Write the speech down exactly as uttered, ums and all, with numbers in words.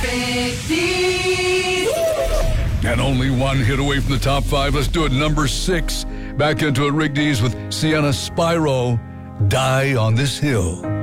And only one hit away from the top five. Let's do it. Number six. Back into it, Rigby's with Sienna Spyro, Die on This Hill.